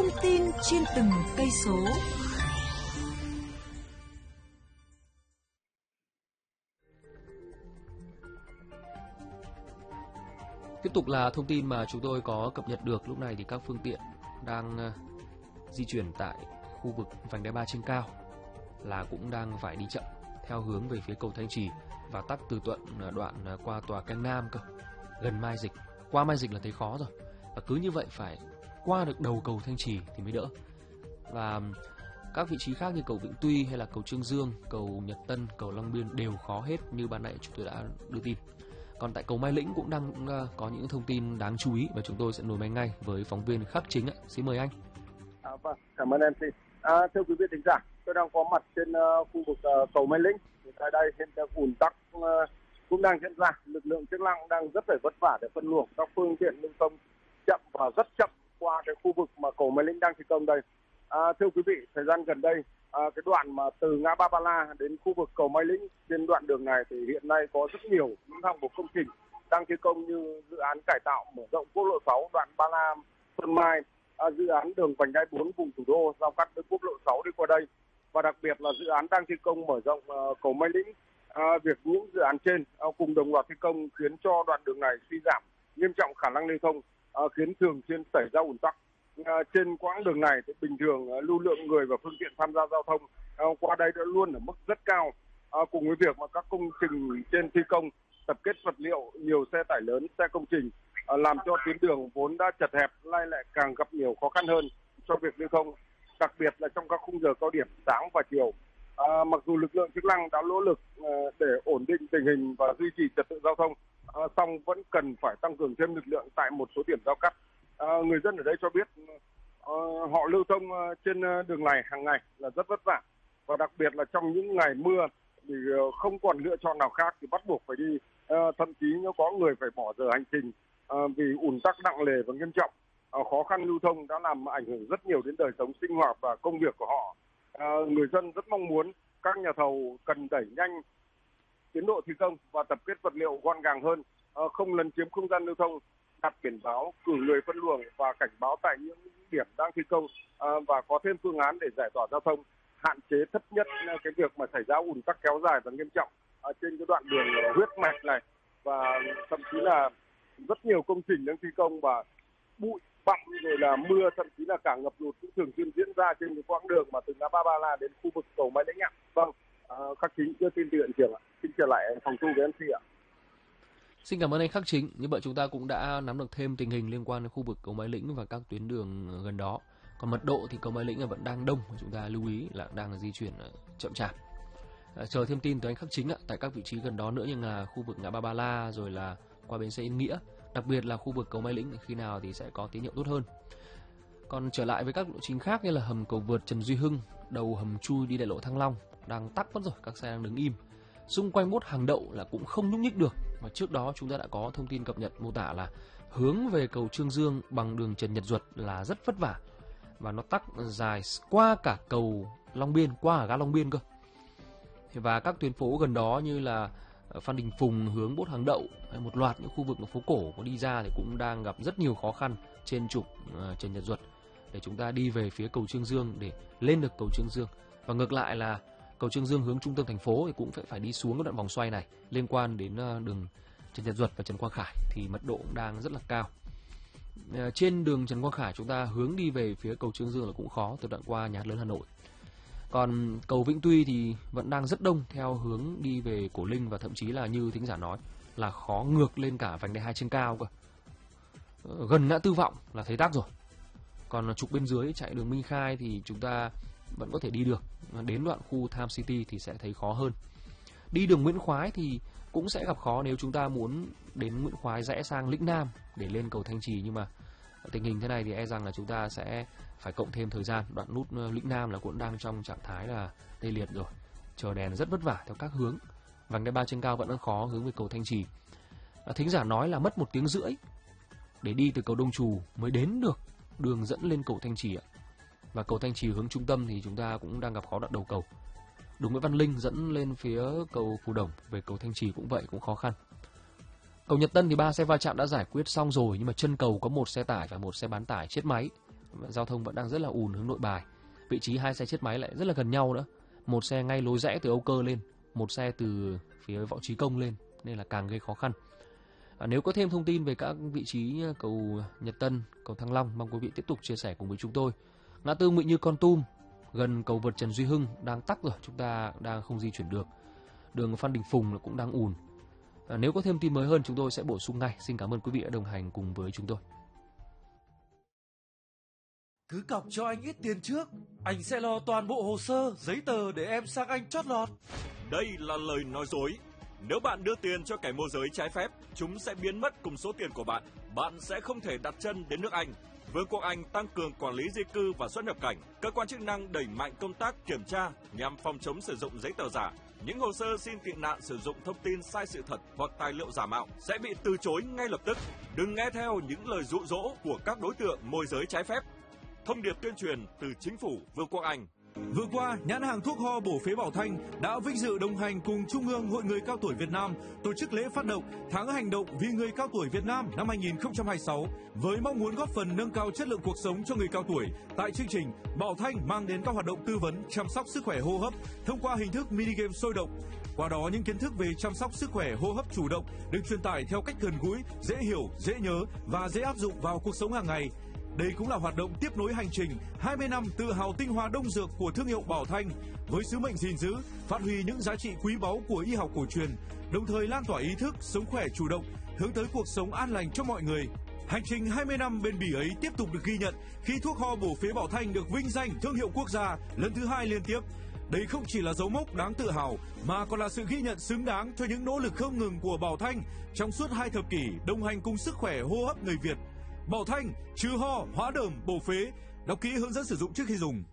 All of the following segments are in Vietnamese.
thông tin trên từng cây số. Tiếp tục là thông tin mà chúng tôi có cập nhật được lúc này thì các phương tiện đang di chuyển tại khu vực vành đai 3 trên cao là cũng đang phải đi chậm theo hướng về phía cầu Thanh Trì và tắc từ Tuận đoạn qua tòa Canh Nam cơ, gần Mai Dịch. Qua Mai Dịch là thấy khó rồi, và cứ như vậy phải qua được đầu cầu Thanh Trì thì mới đỡ. Và các vị trí khác như cầu Vĩnh Tuy hay là cầu Trương Dương, cầu Nhật Tân, cầu Long Biên đều khó hết như ban nãy chúng tôi đã đưa tin. Còn tại cầu Mai Lĩnh cũng đang có những thông tin đáng chú ý và chúng tôi sẽ nối máy ngay với phóng viên Khắc Chính ạ. Xin mời anh. Vâng, cảm ơn MC. Thưa quý vị thính giả, tôi đang có mặt trên khu vực cầu Mai Lĩnh. Tại đây hiện tượng ùn tắc cũng đang diễn ra. Lực lượng chức năng đang rất phải vất vả để phân luồng các phương tiện lưu thông chậm và rất chậm qua cái khu vực mà cầu Mai Lĩnh đang thi công đây. Thưa quý vị, thời gian gần đây, cái đoạn mà từ ngã ba Ba La đến khu vực cầu Mai Lĩnh, trên đoạn đường này thì hiện nay có rất nhiều những hạng mục công trình đang thi công như dự án cải tạo mở rộng quốc lộ 6 đoạn Ba La Xuân Mai, dự án đường vành đai 4 vùng thủ đô giao cắt với quốc lộ 6 đi qua đây, và đặc biệt là dự án đang thi công mở rộng cầu Mai Lĩnh. Việc những dự án trên cùng đồng loạt thi công khiến cho đoạn đường này suy giảm nghiêm trọng khả năng lưu thông, khiến thường xuyên xảy ra ùn tắc. Trên quãng đường này thì bình thường lưu lượng người và phương tiện tham gia giao thông qua đây đã luôn ở mức rất cao, cùng với việc mà các công trình trên thi công tập kết vật liệu, nhiều xe tải lớn, xe công trình làm cho tuyến đường vốn đã chật hẹp nay lại càng gặp nhiều khó khăn hơn cho việc lưu thông, đặc biệt là trong các khung giờ cao điểm sáng và chiều. Mặc dù lực lượng chức năng đã nỗ lực để ổn định tình hình và duy trì trật tự giao thông, song vẫn cần phải tăng cường thêm lực lượng tại một số điểm giao cắt. Người dân ở đây cho biết họ lưu thông trên đường này hàng ngày là rất vất vả, và đặc biệt là trong những ngày mưa thì không còn lựa chọn nào khác thì bắt buộc phải đi, thậm chí nếu có người phải bỏ giờ hành trình vì ùn tắc nặng nề và nghiêm trọng. Khó khăn lưu thông đã làm ảnh hưởng rất nhiều đến đời sống sinh hoạt và công việc của họ. Người dân rất mong muốn các nhà thầu cần đẩy nhanh tiến độ thi công và tập kết vật liệu gọn gàng hơn, không lấn chiếm không gian lưu thông, đặt biển báo, cử người phân luồng và cảnh báo tại những điểm đang thi công, và có thêm phương án để giải tỏa giao thông, hạn chế thấp nhất cái việc mà xảy ra ùn tắc kéo dài và nghiêm trọng trên cái đoạn đường huyết mạch này, và thậm chí là rất nhiều công trình đang thi công và bụi bặm rồi là mưa, thậm chí là cả ngập lụt cũng thường xuyên diễn ra trên cái quãng đường mà từ ngã ba Ba La đến khu vực cầu Mai Lĩnh ạ. Vâng, Khắc Chính đưa tin từ hiện trường ạ. Xin trở lại phòng thu với MC ạ. Xin cảm ơn anh Khắc Chính. Như vậy chúng ta cũng đã nắm được thêm tình hình liên quan đến khu vực cầu Mai Lĩnh và các tuyến đường gần đó. Còn mật độ thì cầu Mai Lĩnh vẫn đang đông, chúng ta lưu ý là đang di chuyển chậm chạp. Chờ thêm tin từ anh Khắc Chính ạ, tại các vị trí gần đó nữa như là khu vực ngã ba Ba La rồi là qua bến xe Yên Nghĩa, đặc biệt là khu vực cầu Mai Lĩnh khi nào thì sẽ có tín hiệu tốt hơn. Còn trở lại với các lộ trình khác như là hầm cầu vượt Trần Duy Hưng, đầu hầm chui đi đại lộ Thăng Long đang tắc mất rồi, các xe đang đứng im. Xung quanh bốt hàng đậu là cũng không nhúc nhích được. Và trước đó chúng ta đã có thông tin cập nhật mô tả là hướng về cầu Trương Dương bằng đường Trần Nhật Duật là rất vất vả và nó tắc dài qua cả cầu Long Biên, qua cả ga Long Biên cơ. Và các tuyến phố gần đó như là Phan Đình Phùng hướng bốt hàng đậu hay một loạt những khu vực phố cổ có đi ra thì cũng đang gặp rất nhiều khó khăn trên trục Trần Nhật Duật để chúng ta đi về phía cầu Trương Dương để lên được cầu Trương Dương. Và ngược lại là cầu Trương Dương hướng trung tâm thành phố thì cũng phải đi xuống cái đoạn vòng xoay này liên quan đến đường Trần Nhật Duật và Trần Quang Khải thì mật độ cũng đang rất là cao. Trên đường Trần Quang Khải chúng ta hướng đi về phía cầu Trương Dương là cũng khó từ đoạn qua Nhà hát lớn Hà Nội. Còn cầu Vĩnh Tuy thì vẫn đang rất đông theo hướng đi về Cổ Linh và thậm chí là như thính giả nói là khó ngược lên cả vành đai 2 trên cao cơ. Gần ngã Tư Vọng là thấy tắc rồi. Còn trục bên dưới chạy đường Minh Khai thì chúng ta vẫn có thể đi được. Đến đoạn khu Tham City thì sẽ thấy khó hơn. Đi đường Nguyễn Khoái thì cũng sẽ gặp khó nếu chúng ta muốn đến Nguyễn Khoái rẽ sang Lĩnh Nam để lên cầu Thanh Trì, nhưng mà tình hình thế này thì e rằng là chúng ta sẽ phải cộng thêm thời gian. Đoạn nút Lĩnh Nam là cũng đang trong trạng thái là tê liệt rồi, chờ đèn rất vất vả theo các hướng. Vành đai 3 trên cao vẫn đang khó hướng về cầu Thanh Trì. Thính giả nói là mất 1 tiếng rưỡi để đi từ cầu Đông Trù mới đến được đường dẫn lên cầu Thanh Trì ạ. Và cầu Thanh Trì hướng trung tâm thì chúng ta cũng đang gặp khó đoạn đầu cầu. Đường Nguyễn Văn Linh dẫn lên phía cầu Phù Đồng về cầu Thanh Trì cũng vậy, cũng khó khăn. Cầu Nhật Tân thì 3 xe va chạm đã giải quyết xong rồi, nhưng mà chân cầu có 1 xe tải và 1 xe bán tải chết máy. giao thông vẫn đang rất là ùn hướng Nội Bài. Vị trí hai xe chết máy lại rất là gần nhau nữa. Một xe ngay lối rẽ từ Âu Cơ lên, một xe từ phía Võ Trí Công lên, nên là càng gây khó khăn. Nếu có thêm thông tin về các vị trí cầu Nhật Tân, cầu Thăng Long, mong quý vị tiếp tục chia sẻ cùng với chúng tôi. Ngã tư Ngụy Như Kon Tum, gần cầu vượt Trần Duy Hưng đang tắc rồi, chúng ta đang không di chuyển được. Đường Phan Đình Phùng cũng đang ùn. Nếu có thêm tin mới hơn chúng tôi sẽ bổ sung ngay. Xin cảm ơn quý vị đã đồng hành cùng với chúng tôi. Cứ cọc cho anh ít tiền trước, anh sẽ lo toàn bộ hồ sơ, giấy tờ để em sang Anh chót lọt. Đây là lời nói dối. Nếu bạn đưa tiền cho kẻ môi giới trái phép, chúng sẽ biến mất cùng số tiền của bạn. Bạn sẽ không thể đặt chân đến nước Anh. Vương quốc Anh tăng cường quản lý di cư và xuất nhập cảnh. Cơ quan chức năng đẩy mạnh công tác kiểm tra nhằm phòng chống sử dụng giấy tờ giả. Những hồ sơ xin tị nạn sử dụng thông tin sai sự thật hoặc tài liệu giả mạo sẽ bị từ chối ngay lập tức. Đừng nghe theo những lời dụ dỗ của các đối tượng môi giới trái phép. Thông điệp tuyên truyền từ Chính phủ Vương quốc Anh. Vừa qua, nhãn hàng thuốc ho bổ phế Bảo Thanh đã vinh dự đồng hành cùng Trung ương Hội người cao tuổi Việt Nam tổ chức lễ phát động Tháng hành động vì người cao tuổi Việt Nam năm 2026 với mong muốn góp phần nâng cao chất lượng cuộc sống cho người cao tuổi. Tại chương trình, Bảo Thanh mang đến các hoạt động tư vấn chăm sóc sức khỏe hô hấp thông qua hình thức mini game sôi động. Qua đó, những kiến thức về chăm sóc sức khỏe hô hấp chủ động được truyền tải theo cách gần gũi, dễ hiểu, dễ nhớ và dễ áp dụng vào cuộc sống hàng ngày. Đây cũng là hoạt động tiếp nối hành trình 20 năm tự hào tinh hoa đông dược của thương hiệu Bảo Thanh với sứ mệnh gìn giữ, phát huy những giá trị quý báu của y học cổ truyền, đồng thời lan tỏa ý thức sống khỏe chủ động, hướng tới cuộc sống an lành cho mọi người. Hành trình 20 năm bền bỉ ấy tiếp tục được ghi nhận khi thuốc ho bổ phế Bảo Thanh được vinh danh thương hiệu quốc gia lần thứ 2 liên tiếp. Đây không chỉ là dấu mốc đáng tự hào mà còn là sự ghi nhận xứng đáng cho những nỗ lực không ngừng của Bảo Thanh trong suốt 2 thập kỷ đồng hành cùng sức khỏe hô hấp người Việt. Bảo Thanh, trừ ho, hóa đờm, bổ phế. Đọc kỹ hướng dẫn sử dụng trước khi dùng.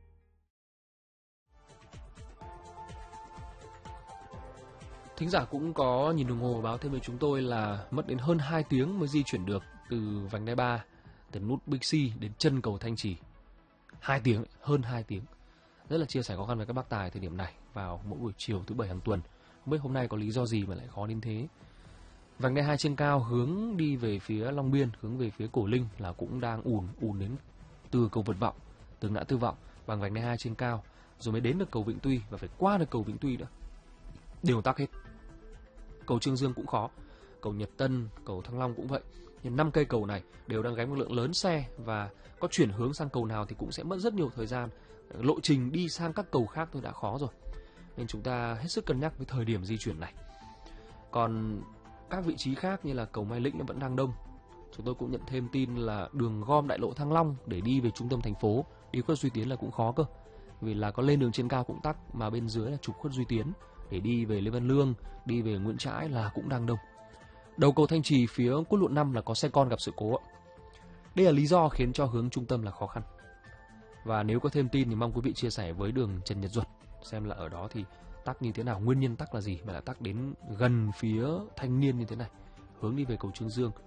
Thính giả cũng có nhìn đồng hồ báo thêm với chúng tôi là mất đến hơn 2 tiếng mới di chuyển được từ vành đai 3, từ nút Bixi đến chân cầu Thanh Trì. 2 tiếng, hơn 2 tiếng. Rất là chia sẻ khó khăn với các bác tài thời điểm này vào mỗi buổi chiều thứ 7 hàng tuần. Không biết hôm nay có lý do gì mà lại khó đến thế. Vành đai 2 trên cao hướng đi về phía Long Biên, hướng về phía Cổ Linh là cũng đang ùn đến từ cầu Vượt Vọng, từ ngã tư Vọng bằng vành đai 2 trên cao, rồi mới đến được cầu Vĩnh Tuy và phải qua được cầu Vĩnh Tuy nữa. Đều tắc hết. Cầu Trương Dương cũng khó, cầu Nhật Tân, cầu Thăng Long cũng vậy. Nhưng 5 cây cầu này đều đang gánh một lượng lớn xe và có chuyển hướng sang cầu nào thì cũng sẽ mất rất nhiều thời gian. Lộ trình đi sang các cầu khác thôi đã khó rồi. Nên chúng ta hết sức cân nhắc với thời điểm di chuyển này. Còn các vị trí khác như là cầu Mai Lĩnh vẫn đang đông. Chúng tôi cũng nhận thêm tin là đường gom đại lộ Thăng Long để đi về trung tâm thành phố, đi Khuất Duy Tiến là cũng khó cơ. Vì là có lên đường trên cao cũng tắc, mà bên dưới là trục Khuất Duy Tiến để đi về Lê Văn Lương, đi về Nguyễn Trãi là cũng đang đông. Đầu cầu Thanh Trì phía quốc lộ 5 là có xe con gặp sự cố. Đây là lý do khiến cho hướng trung tâm là khó khăn. Và nếu có thêm tin thì mong quý vị chia sẻ với đường Trần Nhật Duật xem là ở đó thì tắc như thế nào, nguyên nhân tắc là gì mà lại tắc đến gần phía Thanh Niên như thế này, hướng đi về cầu Trương Dương.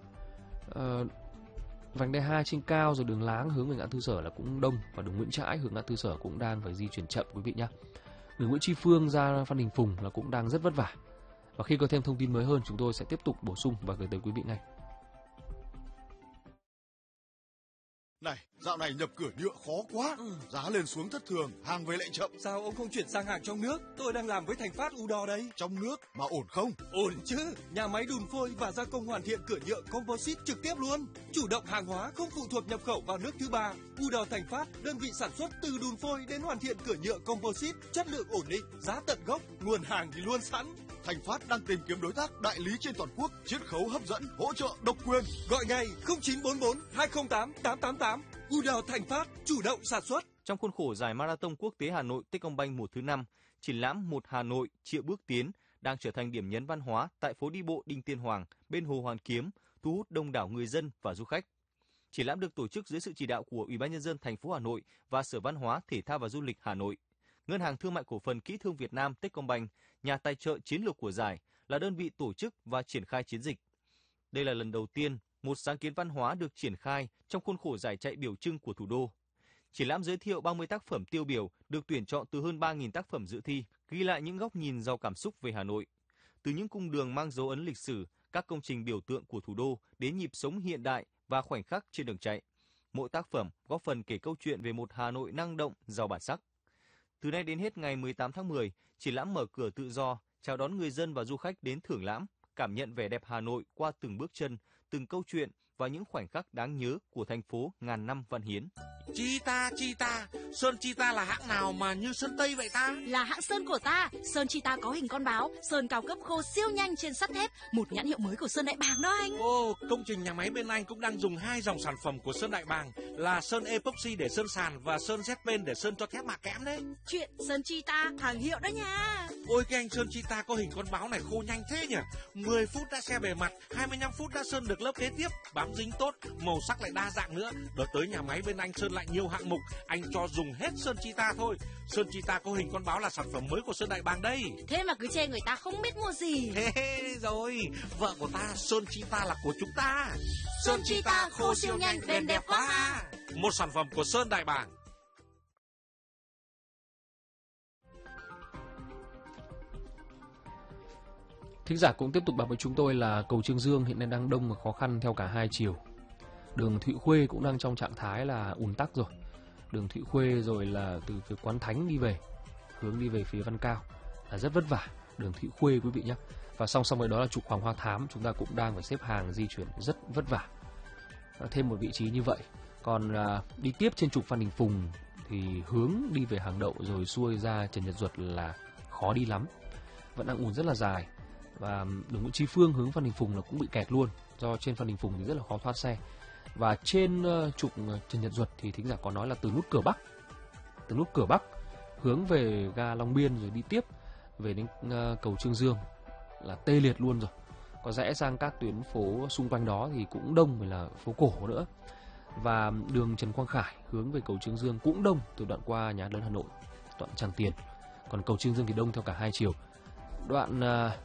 Vành đai 2 trên cao rồi đường Láng hướng về ngã tư Sở là cũng đông, và đường Nguyễn Trãi hướng ngã tư Sở cũng đang phải di chuyển chậm quý vị nhé. Đường Nguyễn Tri Phương ra Phan Đình Phùng là cũng đang rất vất vả. Và khi có thêm thông tin mới hơn chúng tôi sẽ tiếp tục bổ sung và gửi tới quý vị ngay. Này, dạo này nhập cửa nhựa khó quá, giá lên xuống thất thường, hàng về lại chậm. Sao ông không chuyển sang hàng trong nước? Tôi đang làm với Thành Phát Udor đây. Trong nước mà ổn không? Ổn chứ, nhà máy đun phôi và gia công hoàn thiện cửa nhựa composite trực tiếp luôn. Chủ động hàng hóa không phụ thuộc nhập khẩu vào nước thứ ba. Udor Thành Phát, đơn vị sản xuất từ đun phôi đến hoàn thiện cửa nhựa composite, chất lượng ổn định, giá tận gốc, nguồn hàng thì luôn sẵn. Thành Phát đang tìm kiếm đối tác đại lý trên toàn quốc, chiết khấu hấp dẫn, hỗ trợ độc quyền. Gọi ngay 0944 208 888. Udor Thành Phát, chủ động sản xuất. Trong khuôn khổ giải Marathon Quốc tế Hà Nội Techcombank mùa thứ 5, triển lãm Một Hà Nội triệu bước tiến đang trở thành điểm nhấn văn hóa tại phố đi bộ Đinh Tiên Hoàng bên Hồ Hoàn Kiếm, thu hút đông đảo người dân và du khách. Triển lãm được tổ chức dưới sự chỉ đạo của Ủy ban nhân dân thành phố Hà Nội và Sở Văn hóa, Thể thao và Du lịch Hà Nội. Ngân hàng Thương mại Cổ phần Kỹ thương Việt Nam Techcombank, nhà tài trợ chiến lược của giải, là đơn vị tổ chức và triển khai chiến dịch. Đây là lần đầu tiên một sáng kiến văn hóa được triển khai trong khuôn khổ giải chạy biểu trưng của thủ đô. Triển lãm giới thiệu 30 tác phẩm tiêu biểu được tuyển chọn từ hơn 3.000 tác phẩm dự thi, ghi lại những góc nhìn giàu cảm xúc về Hà Nội. Từ những cung đường mang dấu ấn lịch sử, các công trình biểu tượng của thủ đô đến nhịp sống hiện đại và khoảnh khắc trên đường chạy. Mỗi tác phẩm góp phần kể câu chuyện về một Hà Nội năng động, giàu bản sắc. Từ nay đến hết ngày 18 tháng 10, triển lãm mở cửa tự do, chào đón người dân và du khách đến thưởng lãm, cảm nhận vẻ đẹp Hà Nội qua từng bước chân, từng câu chuyện và những khoảnh khắc đáng nhớ của thành phố ngàn năm văn hiến. Cheetah, sơn Cheetah là hãng nào mà như sơn Tây vậy ta? Là hãng sơn của ta. Sơn Cheetah có hình con báo, sơn cao cấp khô siêu nhanh trên sắt thép, một nhãn hiệu mới của Sơn Đại Bàng đó anh. Ồ, công trình nhà máy bên anh cũng đang dùng 2 dòng sản phẩm của Sơn Đại Bàng là sơn epoxy để sơn sàn và sơn Z-Paint để sơn cho thép mạ kẽm đấy. Chuyện sơn Cheetah hàng hiệu đó nha. Ôi cái anh sơn Cheetah có hình con báo này khô nhanh thế nhỉ? 10 phút đã xe bề mặt, 25 phút đã sơn được lớp kế tiếp, bám dính tốt, màu sắc lại đa dạng nữa. Đợt tới nhà máy bên anh sơn lại nhiều hạng mục, anh cho dùng hết sơn Cheetah thôi. Sơn Cheetah có hình con báo là sản phẩm mới của Sơn Đại Bàng đây. Thế mà cứ chê người ta không biết mua gì. Thế rồi, vợ của ta sơn Cheetah là của chúng ta. Sơn Cheetah khô siêu nhanh, bền đẹp quá à. Một sản phẩm của Sơn Đại Bàng. Thính giả cũng tiếp tục báo với chúng tôi là cầu Trương Dương hiện nay đang đông và khó khăn theo cả hai chiều. Đường Thụy Khuê cũng đang trong trạng thái là ùn tắc rồi. Đường Thụy Khuê rồi là từ phía Quán Thánh đi về, hướng đi về phía Văn Cao là rất vất vả. Đường Thụy Khuê quý vị nhé. Và song song với đó là trục Hoàng Hoa Thám, chúng ta cũng đang phải xếp hàng di chuyển rất vất vả. Thêm một vị trí như vậy. Còn đi tiếp trên trục Phan Đình Phùng thì hướng đi về Hàng Đậu rồi xuôi ra Trần Nhật Duật là khó đi lắm, vẫn đang ùn rất là dài. Và đường Nguyễn Chí Phương hướng Phan Đình Phùng là cũng bị kẹt luôn, do trên Phan Đình Phùng thì rất là khó thoát xe. Và trên trục Trần Nhật Duật thì thính giả có nói là từ nút Cửa Bắc hướng về ga Long Biên rồi đi tiếp về đến cầu Trương Dương là tê liệt luôn rồi. Có rẽ sang các tuyến phố xung quanh đó thì cũng đông, phải là phố cổ nữa. Và đường Trần Quang Khải hướng về cầu Trương Dương cũng đông từ đoạn qua Nhà hát lớn Hà Nội, đoạn Tràng Tiền. Còn cầu Trương Dương thì đông theo cả hai chiều. Đoạn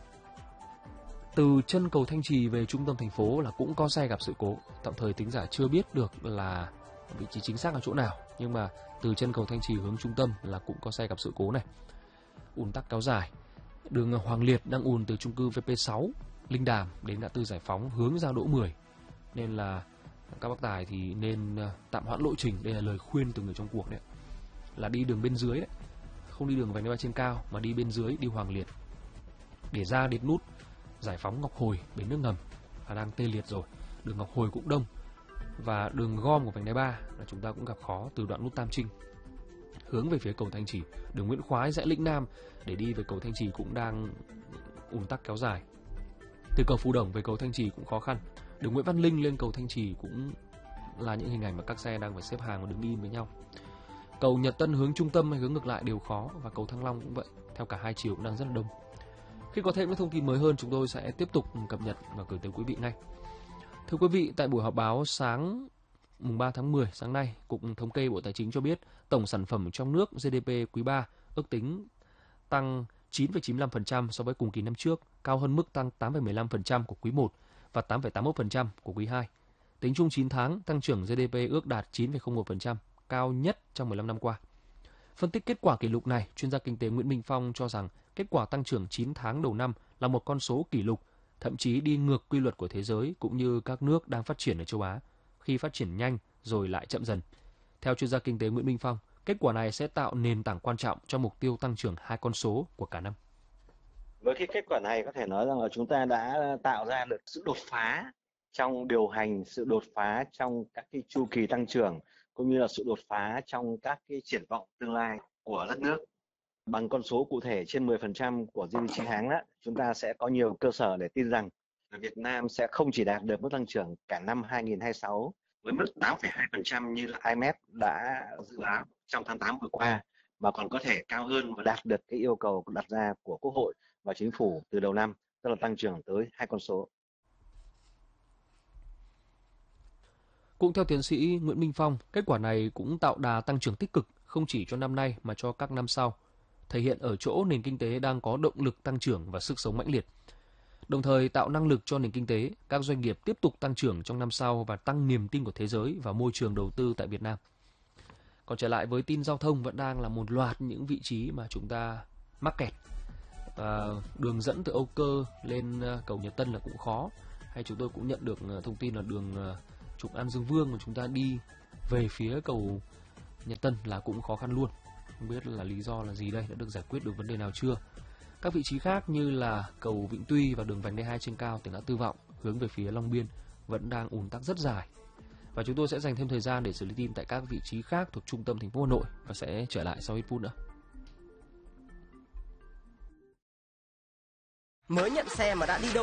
từ chân cầu Thanh Trì về trung tâm thành phố là cũng có xe gặp sự cố. Tạm thời thính giả chưa biết được là vị trí chính xác ở chỗ nào, nhưng mà từ chân cầu Thanh Trì hướng trung tâm là cũng có xe gặp sự cố này. Ùn tắc kéo dài. Đường Hoàng Liệt đang ùn từ chung cư VP6 Linh Đàm đến ngã tư Giải Phóng hướng ra Đỗ 10. Nên là các bác tài thì nên tạm hoãn lộ trình. Đây là lời khuyên từ người trong cuộc đấy. Là đi đường bên dưới đấy, không đi đường vành đai 3 trên cao mà đi bên dưới, đi Hoàng Liệt để ra đến nút Giải Phóng Ngọc Hồi, bến nước ngầm là đang tê liệt rồi. Đường Ngọc Hồi cũng đông. Và đường gom của vành đai 3 là chúng ta cũng gặp khó từ đoạn nút Tam Trinh hướng về phía cầu Thanh Trì. Đường Nguyễn Khoái rẽ Lĩnh Nam để đi về cầu Thanh Trì cũng đang ùn tắc kéo dài. Từ cầu Phú Đồng về cầu Thanh Trì cũng khó khăn. Đường Nguyễn Văn Linh lên cầu Thanh Trì cũng là những hình ảnh mà các xe đang phải xếp hàng và đứng im với nhau. Cầu Nhật Tân hướng trung tâm hay hướng ngược lại đều khó, và cầu Thăng Long cũng vậy, theo cả hai chiều cũng đang rất là đông. Khi có thêm những thông tin mới hơn, chúng tôi sẽ tiếp tục cập nhật và gửi tới quý vị ngay. Thưa quý vị, tại buổi họp báo sáng mùng 3 tháng 10 sáng nay, Cục Thống kê Bộ Tài chính cho biết tổng sản phẩm trong nước GDP quý 3 ước tính tăng 9,95% so với cùng kỳ năm trước, cao hơn mức tăng 8,15% của quý 1 và 8,81% của quý 2. Tính chung 9 tháng, tăng trưởng GDP ước đạt 9,01%, cao nhất trong 15 năm qua. Phân tích kết quả kỷ lục này, chuyên gia kinh tế Nguyễn Minh Phong cho rằng kết quả tăng trưởng 9 tháng đầu năm là một con số kỷ lục, thậm chí đi ngược quy luật của thế giới cũng như các nước đang phát triển ở châu Á, khi phát triển nhanh rồi lại chậm dần. Theo chuyên gia kinh tế Nguyễn Minh Phong, kết quả này sẽ tạo nền tảng quan trọng cho mục tiêu tăng trưởng 2 con số của cả năm. Với cái kết quả này có thể nói rằng là chúng ta đã tạo ra được sự đột phá trong điều hành, sự đột phá trong các cái chu kỳ tăng trưởng, cũng như là sự đột phá trong các cái triển vọng tương lai của đất nước. Bằng con số cụ thể trên 10% của GDP 9 tháng đó, chúng ta sẽ có nhiều cơ sở để tin rằng Việt Nam sẽ không chỉ đạt được mức tăng trưởng cả năm 2026 với mức 8,2% như là IMF đã dự báo trong tháng 8 vừa qua, mà còn có thể cao hơn và đạt được cái yêu cầu đặt ra của Quốc hội và Chính phủ từ đầu năm, tức là tăng trưởng tới 2 con số. Cũng theo tiến sĩ Nguyễn Minh Phong, kết quả này cũng tạo đà tăng trưởng tích cực không chỉ cho năm nay mà cho các năm sau, thể hiện ở chỗ nền kinh tế đang có động lực tăng trưởng và sức sống mãnh liệt. Đồng thời tạo năng lực cho nền kinh tế, các doanh nghiệp tiếp tục tăng trưởng trong năm sau và tăng niềm tin của thế giới vào môi trường đầu tư tại Việt Nam. Còn trở lại với tin giao thông, vẫn đang là một loạt những vị trí mà chúng ta mắc kẹt. Đường dẫn từ Âu Cơ lên cầu Nhật Tân là cũng khó. Hay chúng tôi cũng nhận được thông tin là đường trục An Dương Vương mà chúng ta đi về phía cầu Nhật Tân là cũng khó khăn luôn. Không biết là lý do là gì đây, đã được giải quyết được vấn đề nào chưa? Các vị trí khác như là cầu Vĩnh Tuy và đường vành đai 2 trên cao từ ngã Tư Vọng hướng về phía Long Biên vẫn đang ùn tắc rất dài. Và chúng tôi sẽ dành thêm thời gian để xử lý tin tại các vị trí khác thuộc trung tâm thành phố Hà Nội và sẽ trở lại sau ít phút nữa. Mới nhận xe mà đã đi đâu